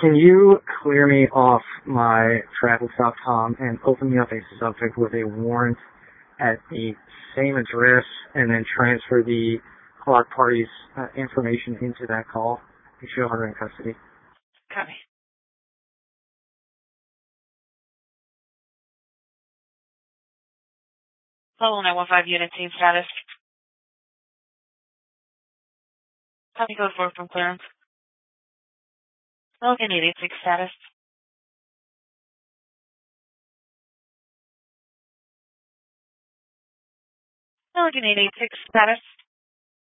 Can you clear me off my travel.com and open me up a subject with a warrant at the same address and then transfer the Clark party's information into that call to show her in custody? Copy. Level 915 unit team status. Copy code 4 from clearance. Logan 886 status. Logan 886 status.